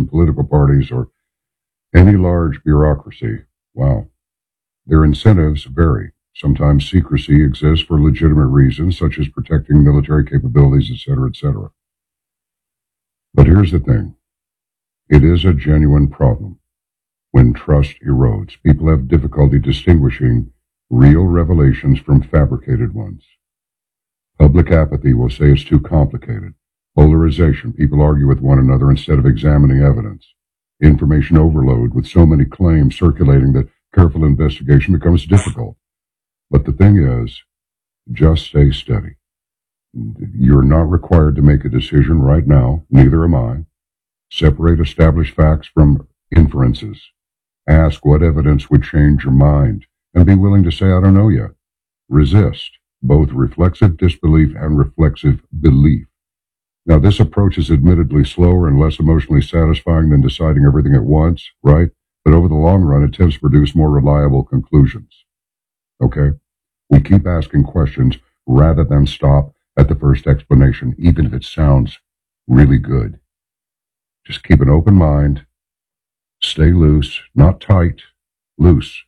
and political parties or any large bureaucracy. Wow. Their incentives vary. Sometimes secrecy exists for legitimate reasons, such as protecting military capabilities, etc., etc. But here's the thing. It is a genuine problem. When trust erodes, people have difficulty distinguishing real revelations from fabricated ones. Public apathy will say it's too complicated. Polarization, people argue with one another instead of examining evidence. Information overload with so many claims circulating that careful investigation becomes difficult. But the thing is, just stay steady. You're not required to make a decision right now, neither am I. Separate established facts from inferences. Ask what evidence would change your mind, and be willing to say, I don't know yet. Resist both reflexive disbelief and reflexive belief. Now, this approach is admittedly slower and less emotionally satisfying than deciding everything at once, right? But over the long run, it tends to produce more reliable conclusions. Okay? We keep asking questions rather than stop at the first explanation, even if it sounds really good. Just keep an open mind. Stay loose, not tight, loose.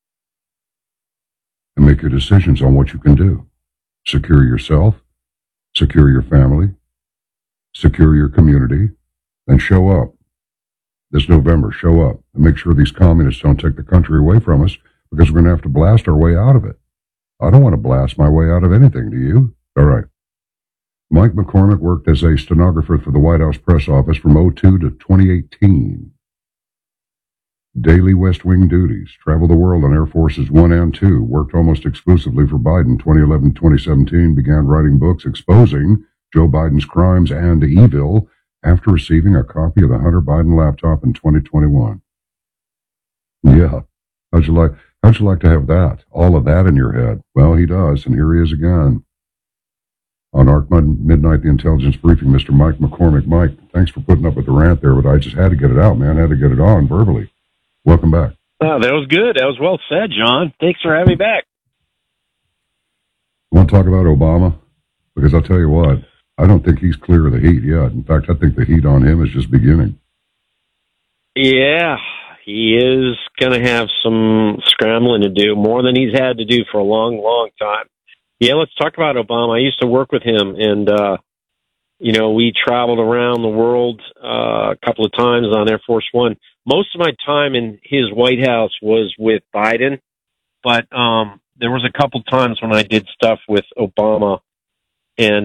And make your decisions on what you can do. Secure yourself, secure your family, secure your community, and show up. This November, show up and make sure these communists don't take the country away from us, because we're going to have to blast our way out of it. I don't want to blast my way out of anything, do you? All right. Mike McCormick worked as a stenographer for the White House press office from 2002 to 2018. Daily West Wing duties, traveled the world on Air Forces 1 and 2, worked almost exclusively for Biden 2011-2017, began writing books exposing Joe Biden's crimes and evil after receiving a copy of the Hunter Biden laptop in 2021. Yeah, how'd you like to have that? All of that in your head? Well, he does, and here he is again. On ARC Midnight, the Intelligence Briefing, Mr. Mike McCormick. Mike, thanks for putting up with the rant there, but I just had to get it out, man. I had to get it on verbally. Welcome back. Oh, that was good. That was well said, John. Thanks for having me back. You want to talk about Obama? Because I'll tell you what, I don't think he's clear of the heat yet. In fact, I think the heat on him is just beginning. Yeah, he is going to have some scrambling to do, more than he's had to do for a long, long time. Yeah, let's talk about Obama. I used to work with him, and, we traveled around the world a couple of times on Air Force One. Most of my time in his White House was with Biden, but there was a couple times when I did stuff with Obama. And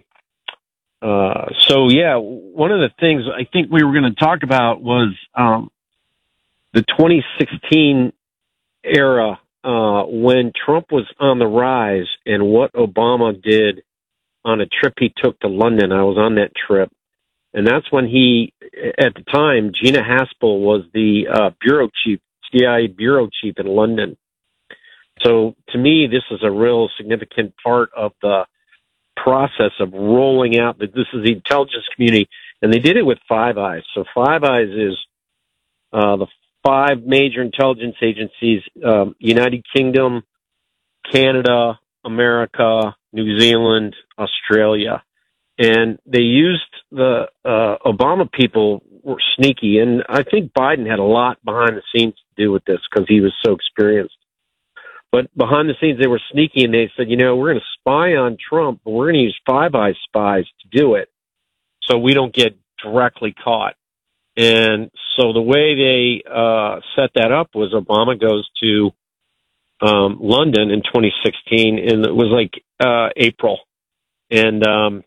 one of the things I think we were going to talk about was the 2016 era when Trump was on the rise and what Obama did on a trip he took to London. I was on that trip. And that's when at the time, Gina Haspel was the bureau chief, CIA bureau chief in London. So to me, this is a real significant part of the process of rolling out that this is the intelligence community. And they did it with Five Eyes. So Five Eyes is the 5 major intelligence agencies, United Kingdom, Canada, America, New Zealand, Australia. And they used the Obama people were sneaky, and I think Biden had a lot behind the scenes to do with this because he was so experienced. But behind the scenes, they were sneaky, and they said, we're going to spy on Trump, but we're going to use Five Eyes spies to do it so we don't get directly caught. And so the way they set that up was Obama goes to London in 2016, and it was like April. And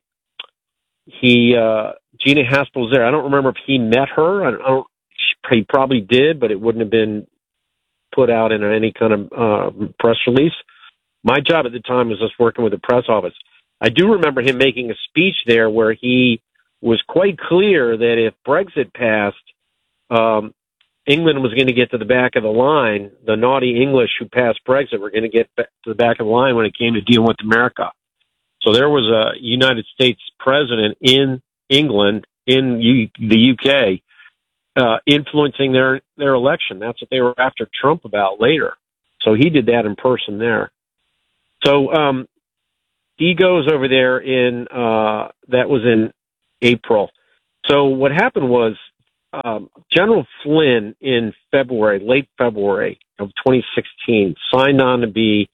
Gina Haspel was there. I don't remember if he met her. He probably did, but it wouldn't have been put out in any kind of press release. My job at the time was just working with the press office. I do remember him making a speech there where he was quite clear that if Brexit passed, England was going to get to the back of the line. The naughty English who passed Brexit were going to get to the back of the line when it came to dealing with America. So there was a United States president in England, in the UK, influencing their election. That's what they were after Trump about later. So he did that in person there. So he goes over there that was in April. So what happened was General Flynn in late February of 2016, signed on to be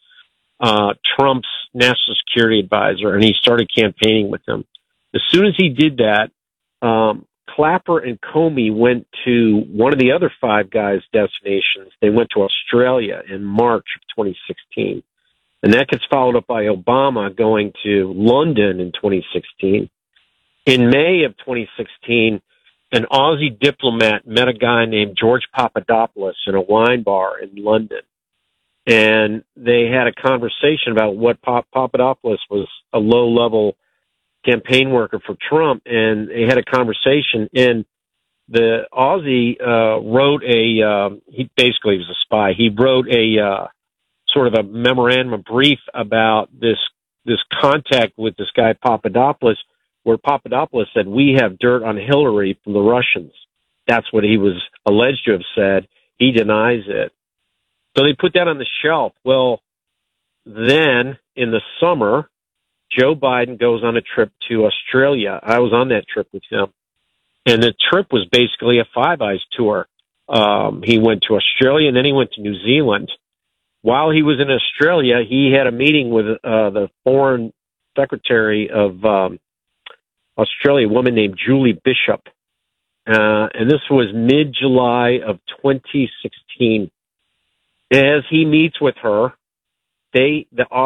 Trump's national security advisor, and he started campaigning with him. As soon as he did that, Clapper and Comey went to one of the other Five Guys destinations. They went to Australia in March of 2016. And that gets followed up by Obama going to London in 2016. In May of 2016, an Aussie diplomat met a guy named George Papadopoulos in a wine bar in London. And they had a conversation about what Papadopoulos was a low-level campaign worker for Trump, and they had a conversation, and the Aussie wrote he basically was a spy. He wrote a sort of a memorandum, a brief about this contact with this guy Papadopoulos, where Papadopoulos said, "We have dirt on Hillary from the Russians." That's what he was alleged to have said. He denies it. So they put that on the shelf. Well, then in the summer, Joe Biden goes on a trip to Australia. I was on that trip with him. And the trip was basically a Five Eyes tour. He went to Australia, and then he went to New Zealand. While he was in Australia, he had a meeting with the foreign secretary of Australia, a woman named Julie Bishop. And this was mid-July of 2016. As he meets with her, the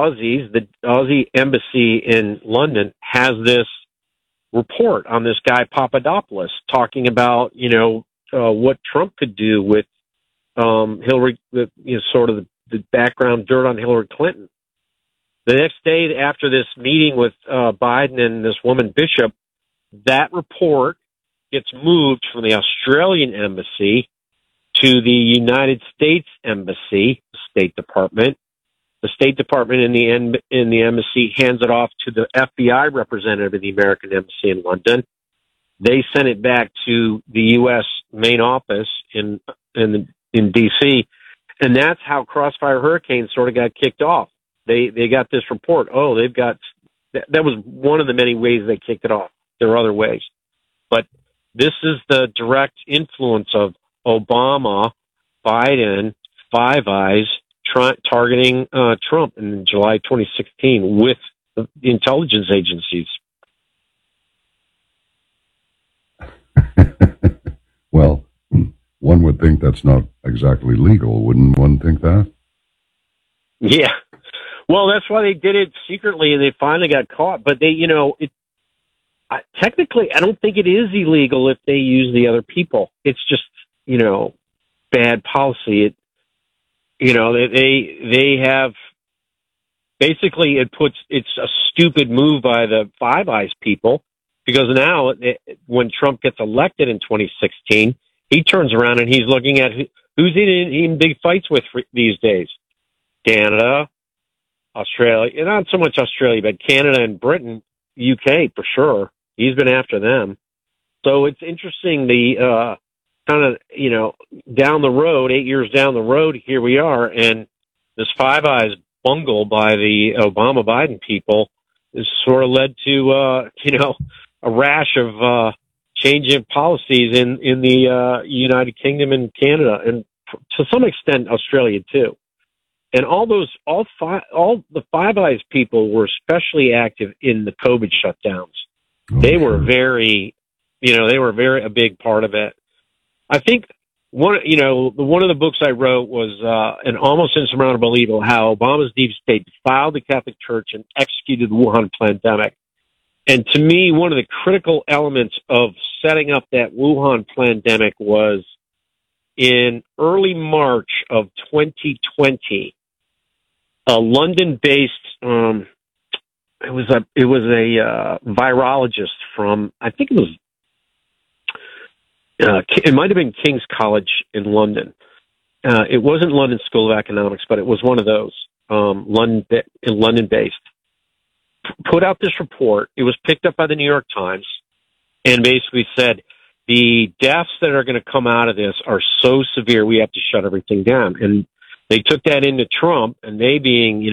Aussie embassy in London has this report on this guy Papadopoulos talking about, what Trump could do with Hillary, sort of the background dirt on Hillary Clinton. The next day after this meeting with Biden and this woman Bishop, that report gets moved from the Australian embassy to the United States Embassy, the State Department. The State Department in the embassy hands it off to the FBI representative in the American Embassy in London. They sent it back to the U.S. main office in D.C., and that's how Crossfire Hurricane sort of got kicked off. They got this report. Oh, that was one of the many ways they kicked it off. There are other ways, but this is the direct influence of Obama, Biden, Five Eyes, targeting Trump in July 2016 with the intelligence agencies. Well, one would think that's not exactly legal. Wouldn't one think that? Yeah. Well, that's why they did it secretly, and they finally got caught. But technically, I don't think it is illegal if they use the other people. It's just, bad policy. They have basically it's a stupid move by the Five Eyes people, because now when Trump gets elected in 2016, he turns around and he's looking at who's he in big fights with these days. Canada, Australia, not so much Australia, but Canada and Britain, UK for sure. He's been after them. So it's interesting, the kind of, down the road, 8 years down the road, here we are, and this Five Eyes bungle by the Obama-Biden people has sort of led to, a rash of changing policies in the United Kingdom and Canada, and to some extent Australia too. And all the Five Eyes people were especially active in the COVID shutdowns. They were a big part of it. I think one of the books I wrote was an almost insurmountable evil: how Obama's deep state defiled the Catholic Church and executed the Wuhan pandemic. And to me, one of the critical elements of setting up that Wuhan pandemic was in early March of 2020, a London-based it was a virologist from, I think it was. It might have been King's College in London. It wasn't London School of Economics, but it was one of those, London-based. Put out this report. It was picked up by the New York Times, and basically said the deaths that are going to come out of this are so severe we have to shut everything down. And they took that into Trump, and they being,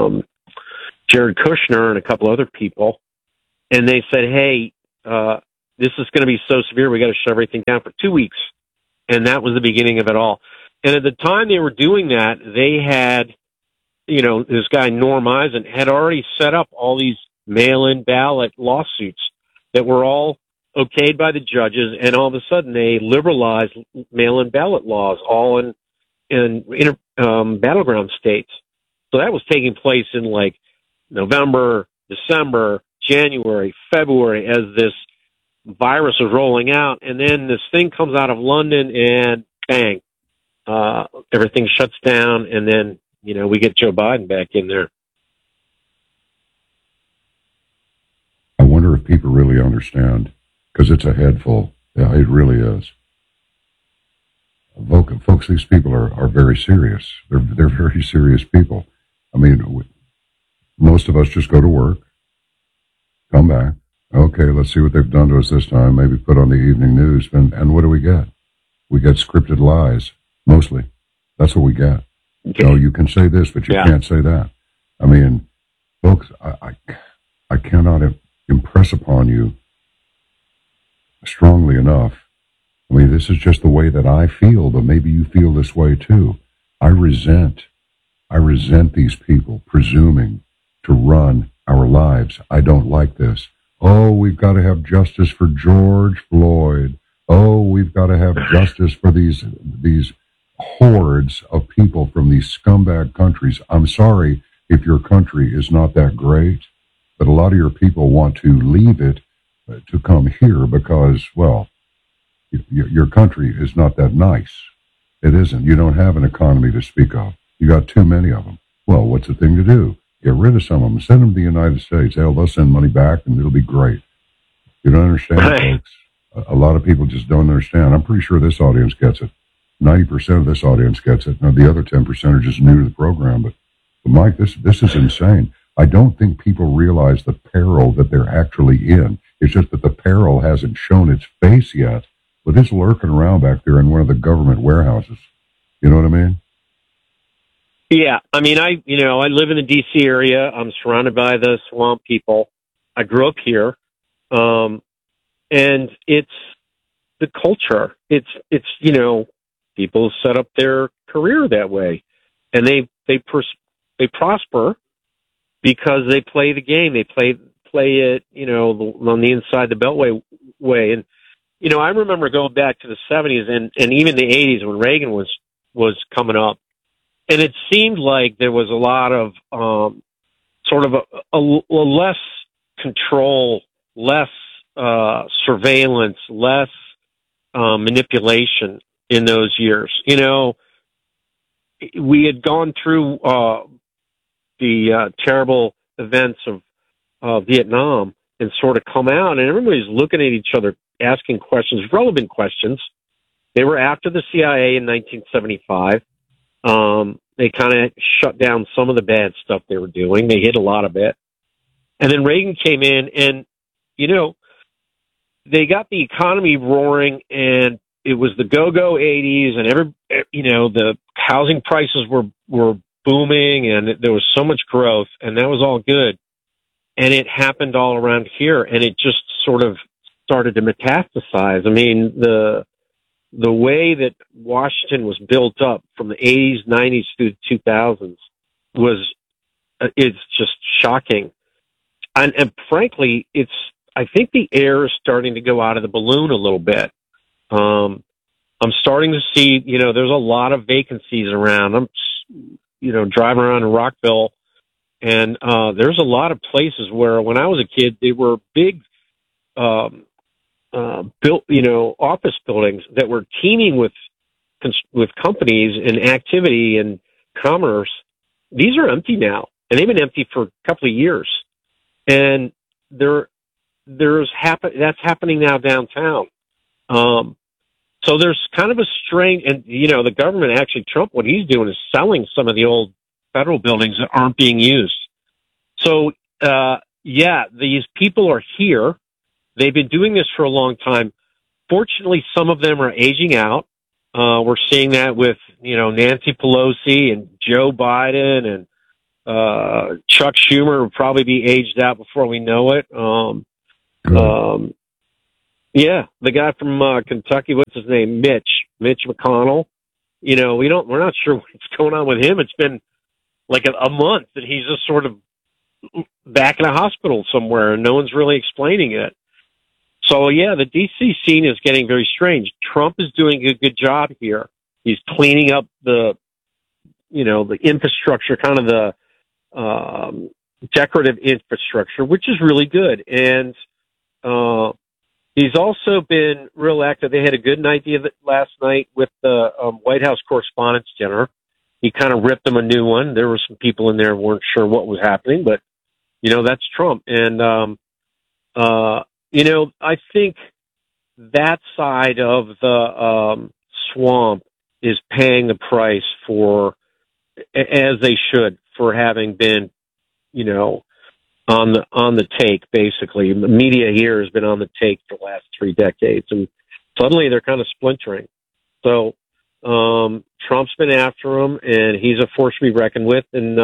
Jared Kushner and a couple other people, and they said, hey, this is going to be so severe. We got to shut everything down for 2 weeks. And that was the beginning of it all. And at the time they were doing that, they had, this guy, Norm Eisen, had already set up all these mail-in ballot lawsuits that were all okayed by the judges. And all of a sudden they liberalized mail-in ballot laws all in battleground states. So that was taking place in like November, December, January, February, as this virus was rolling out. And then this thing comes out of London and bang, everything shuts down. And then, we get Joe Biden back in there. I wonder if people really understand, because it's a head full. Yeah, it really is. Folks, these people are very serious. They're very serious people. I mean, most of us just go to work, come back. Okay, let's see what they've done to us this time. Maybe put on the evening news. And what do we get? We get scripted lies, mostly. That's what we get. Okay. You can say this, but you can't say that. I mean, folks, I cannot impress upon you strongly enough. I mean, this is just the way that I feel, but maybe you feel this way too. I resent these people presuming to run our lives. I don't like this. Oh, we've got to have justice for George Floyd. Oh, we've got to have justice for these hordes of people from these scumbag countries. I'm sorry if your country is not that great, but a lot of your people want to leave it to come here because, well, your country is not that nice. It isn't. You don't have an economy to speak of. You got too many of them. Well, what's the thing to do? Get rid of some of them. Send them to the United States. Hell, they'll send money back, and it'll be great. You don't understand, folks. A lot of people just don't understand. I'm pretty sure this audience gets it. 90% of this audience gets it. Now, the other 10% are just new to the program. But Mike, this is insane. I don't think people realize the peril that they're actually in. It's just that the peril hasn't shown its face yet. But it's lurking around back there in one of the government warehouses. You know what I mean? Yeah. I mean, I live in the D.C. area. I'm surrounded by the swamp people. I grew up here. And it's the culture. It's people set up their career that way. And they prosper because they play the game. They play it, on the inside the Beltway way. And, I remember going back to the 70s and even the 80s when Reagan was coming up. And it seemed like there was a lot of sort of a less control, less surveillance, less manipulation in those years. We had gone through the terrible events of Vietnam and sort of come out, and everybody's looking at each other, asking questions, relevant questions. They were after the CIA in 1975. They kind of shut down some of the bad stuff they were doing. They hid a lot of it. And then Reagan came in and, they got the economy roaring, and it was the go-go 80s, and the housing prices were booming, and there was so much growth, and that was all good. And it happened all around here, and it just sort of started to metastasize. I mean, the way that Washington was built up from the 80s, 90s through the 2000s it's just shocking. And frankly, I think the air is starting to go out of the balloon a little bit. I'm starting to see, there's a lot of vacancies around. I'm, driving around in Rockville, and there's a lot of places where when I was a kid, they were big, built, office buildings that were teeming with companies and activity and commerce. These are empty now, and they've been empty for a couple of years. And that's happening now downtown. So there's kind of a strange, and the government, actually, Trump, what he's doing is selling some of the old federal buildings that aren't being used. So, these people are here. They've been doing this for a long time. Fortunately, some of them are aging out. We're seeing that with, Nancy Pelosi and Joe Biden, and Chuck Schumer will probably be aged out before we know it. Yeah, the guy from Kentucky, what's his name? Mitch McConnell. We're not sure what's going on with him. It's been like a month that he's just sort of back in a hospital somewhere, and no one's really explaining it. So yeah, the DC scene is getting very strange. Trump is doing a good job here. He's cleaning up the infrastructure, kind of the decorative infrastructure, which is really good. And he's also been real active. They had a good idea last night with the White House Correspondents' Dinner. He kind of ripped them a new one. There were some people in there who weren't sure what was happening, but that's Trump. And I think that side of the swamp is paying the price for, as they should, for having been, on the take, basically. The media here has been on the take for the last 3 decades, and suddenly they're kind of splintering. So Trump's been after him, and he's a force to be reckoned with. And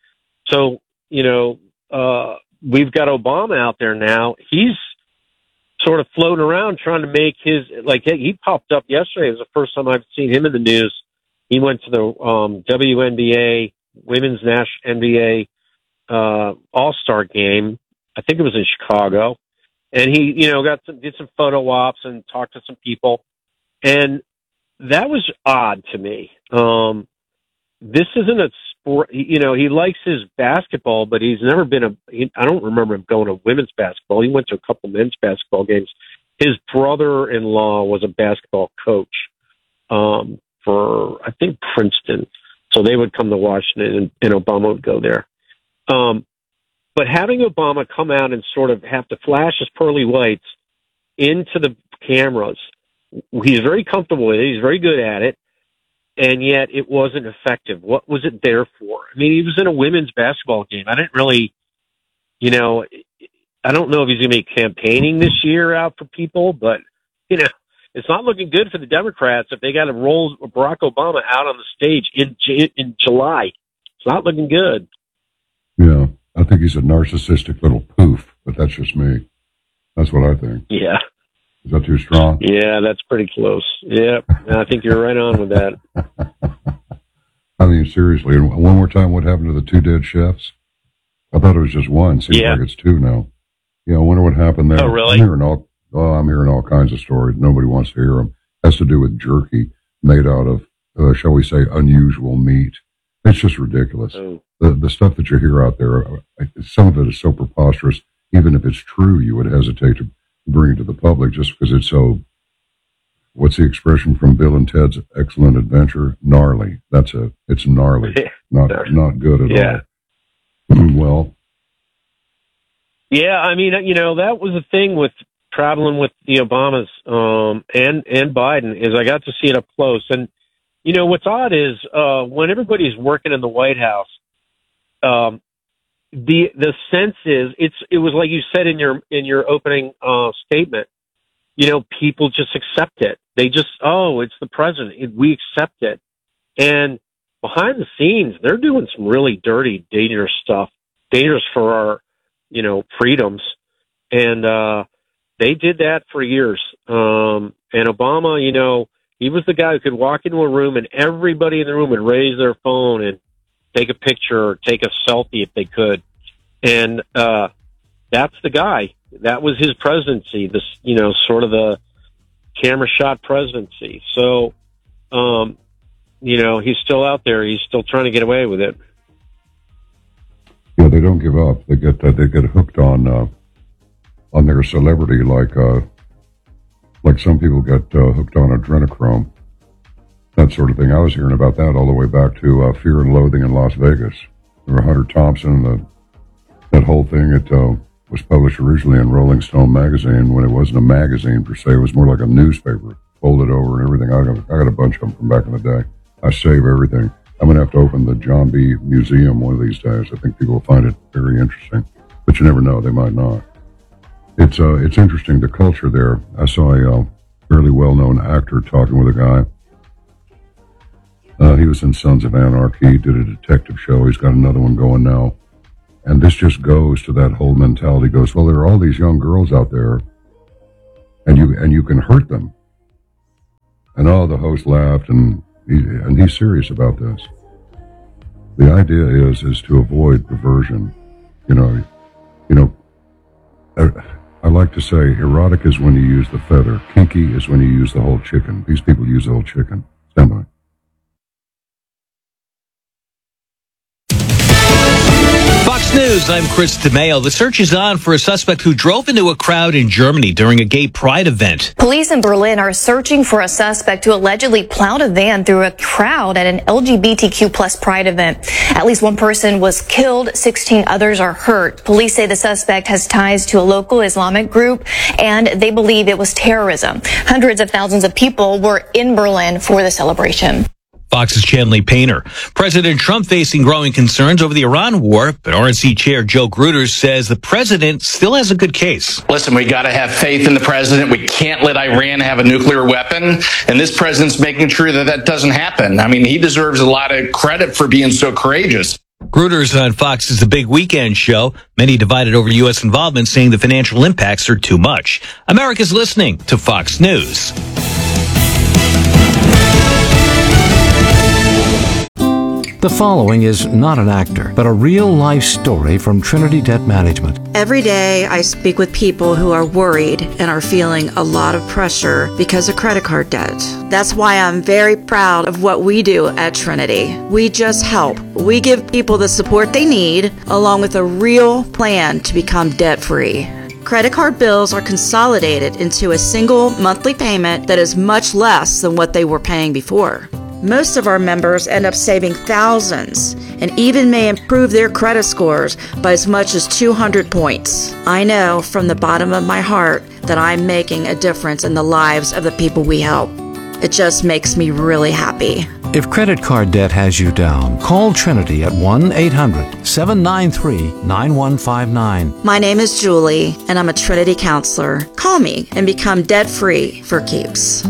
we've got Obama out there now. He's sort of floating around trying to make his, he popped up yesterday. It was the first time I've seen him in the news. He went to the WNBA, Women's NBA All-Star game. I think it was in Chicago. And he, did some photo ops and talked to some people. And that was odd to me. This isn't a sport. He likes his basketball, but he's never been I don't remember him going to women's basketball. He went to a couple men's basketball games. His brother-in-law was a basketball coach for, I think, Princeton. So they would come to Washington, and Obama would go there. But having Obama come out and sort of have to flash his pearly whites into the cameras, he's very comfortable with it. He's very good at it. And yet it wasn't effective. What was it there for? I mean, he was in a women's basketball game. I didn't really, I don't know if he's going to be campaigning this year out for people, but, it's not looking good for the Democrats if they got to roll Barack Obama out on the stage in July. It's not looking good. Yeah, I think he's a narcissistic little poof, but that's just me. That's what I think. Yeah. Is that too strong? Yeah, that's pretty close. Yeah, I think you're right on with that. I mean, seriously. And one more time, what happened to the 2 dead chefs? I thought it was just one. Seems like it's 2 now. Yeah, I wonder what happened there. Oh, really? I'm hearing all kinds of stories. Nobody wants to hear them. It has to do with jerky made out of, shall we say, unusual meat. It's just ridiculous. Oh. The stuff that you hear out there, some of it is so preposterous. Even if it's true, you would hesitate to bring it to the public just because it's so, what's the expression from Bill and Ted's Excellent Adventure? Gnarly. It's gnarly. Not good at all. Well. Yeah, I mean, that was the thing with traveling with the Obamas and Biden, is I got to see it up close. And, what's odd is when everybody's working in the White House, the sense is it was like you said in your opening statement. People just accept it. They just, it's the president. We accept it. And behind the scenes, they're doing some really dirty, dangerous stuff, dangerous for our, freedoms. And they did that for years. And Obama, he was the guy who could walk into a room and everybody in the room would raise their phone and take a picture or take a selfie if they could. And that's the guy. That was his presidency, this, sort of the camera shot presidency. So, he's still out there. He's still trying to get away with it. Yeah, they don't give up. They get hooked on their celebrity, like some people get hooked on adrenochrome, that sort of thing. I was hearing about that all the way back to Fear and Loathing in Las Vegas. Remember Hunter Thompson, that whole thing? It was published originally in Rolling Stone magazine when it wasn't a magazine per se. It was more like a newspaper, folded over and everything. I got a bunch of them from back in the day. I save everything. I'm going to have to open the John B. Museum one of these days. I think people will find it very interesting, but you never know. They might not. It's interesting, the culture there. I saw a fairly well-known actor talking with a guy. He was in Sons of Anarchy, did a detective show. He's got another one going now. And this just goes to that whole mentality. Goes, well, there are all these young girls out there, and you can hurt them. And the host laughed, and he's serious about this. The idea is to avoid perversion. I like to say erotic is when you use the feather. Kinky is when you use the whole chicken. These people use the whole chicken. Stand by. Fox News, I'm Chris DeMeo. The search is on for a suspect who drove into a crowd in Germany during a gay pride event. Police in Berlin are searching for a suspect who allegedly plowed a van through a crowd at an LGBTQ plus pride event. At least one person was killed, 16 others are hurt. Police say the suspect has ties to a local Islamic group, and they believe it was terrorism. Hundreds of thousands of people were in Berlin for the celebration. Fox's Chanley Painter. President Trump facing growing concerns over the Iran war, but RNC Chair Joe Gruters says the president still has a good case. Listen, we got to have faith in the president. We can't let Iran have a nuclear weapon. And this president's making sure that doesn't happen. I mean, he deserves a lot of credit for being so courageous. Gruters on Fox's The Big Weekend Show. Many divided over U.S. involvement, saying the financial impacts are too much. America's listening to Fox News. The following is not an actor, but a real-life story from Trinity Debt Management. Every day I speak with people who are worried and are feeling a lot of pressure because of credit card debt. That's why I'm very proud of what we do at Trinity. We just help. We give people the support they need, along with a real plan to become debt-free. Credit card bills are consolidated into a single monthly payment that is much less than what they were paying before. Most of our members end up saving thousands and even may improve their credit scores by as much as 200 points. I know from the bottom of my heart that I'm making a difference in the lives of the people we help. It just makes me really happy. If credit card debt has you down, call Trinity at 1-800-793-9159. My name is Julie, and I'm a Trinity counselor. Call me and become debt-free for keeps.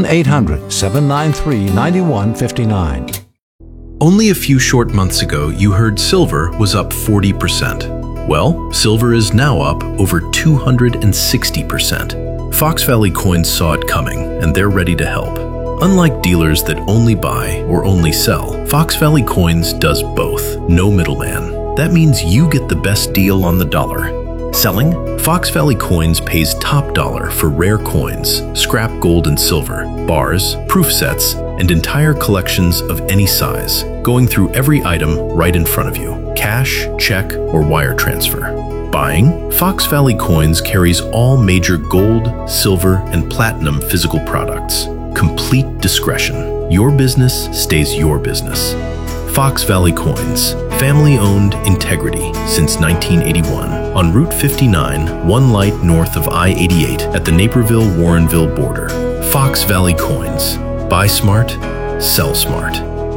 1-800-793-9159. Only a few short months ago, you heard silver was up 40%. Well, silver is now up over 260%. Fox Valley Coins saw it coming, and they're ready to help. Unlike dealers that only buy or only sell, Fox Valley Coins does both. No middleman. That means you get the best deal on the dollar. Selling? Fox Valley Coins pays top dollar for rare coins, scrap gold and silver, bars, proof sets, and entire collections of any size, going through every item right in front of you. Cash, check, or wire transfer. Buying? Fox Valley Coins carries all major gold, silver, and platinum physical products. Complete discretion. Your business stays your business. Fox Valley Coins. Family-owned integrity since 1981. On Route 59, one light north of I-88 at the Naperville-Warrenville border. Fox Valley Coins. Buy smart, sell smart.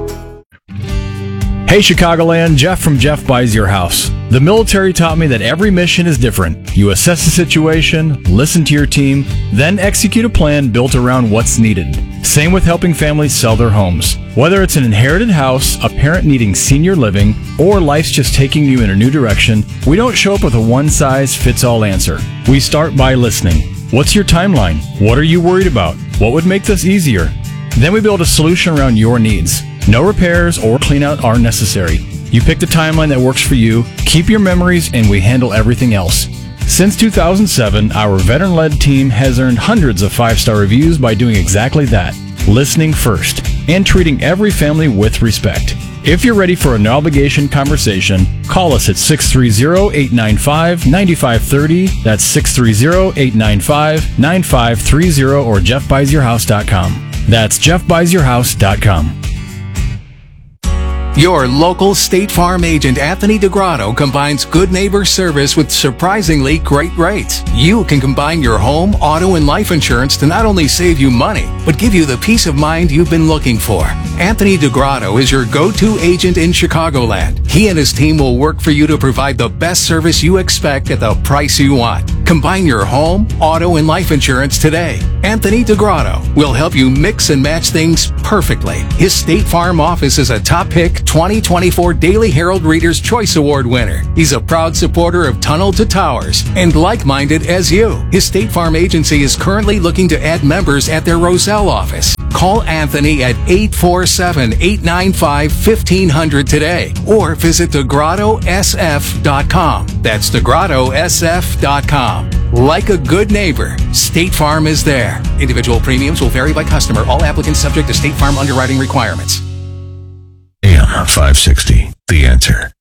Hey Chicagoland, Jeff from Jeff Buys Your House. The military taught me that every mission is different. You assess the situation, listen to your team, then execute a plan built around what's needed. Same with helping families sell their homes. Whether it's an inherited house, a parent needing senior living, or life's just taking you in a new direction, we don't show up with a one-size-fits-all answer. We start by listening. What's your timeline? What are you worried about? What would make this easier? Then we build a solution around your needs. No repairs or cleanout are necessary. You pick the timeline that works for you, keep your memories, and we handle everything else. Since 2007, our veteran-led team has earned hundreds of 5-star reviews by doing exactly that, listening first, and treating every family with respect. If you're ready for a no-obligation conversation, call us at 630-895-9530. That's 630-895-9530 or jeffbuysyourhouse.com. That's jeffbuysyourhouse.com. Your local State Farm agent Anthony DeGrotto combines good neighbor service with surprisingly great rates. You can combine your home, auto, and life insurance to not only save you money, but give you the peace of mind you've been looking for. Anthony DeGrotto is your go-to agent in Chicagoland. He and his team will work for you to provide the best service you expect at the price you want. Combine your home, auto, and life insurance today. Anthony DeGrotto will help you mix and match things perfectly. His State Farm office is a top pick 2024 Daily Herald Reader's Choice Award winner. He's a proud supporter of Tunnel to Towers and like-minded as you. His State Farm agency is currently looking to add members at their Roselle office. Call Anthony at 847-895-1500 today or visit DeGrottoSF.com. That's DeGrottoSF.com. Like a good neighbor, State Farm is there. Individual premiums will vary by customer. All applicants subject to State Farm underwriting requirements. AM 560, The Answer.